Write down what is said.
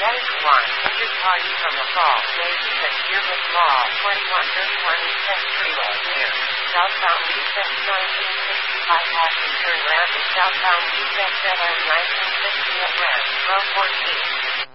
That is one. Injured party from the fall. Ladies at Yearbook Law, 2131 East 10th Freeway, near southbound East 1965 passing turn ramp and southbound East 1960 at ramp, row 14.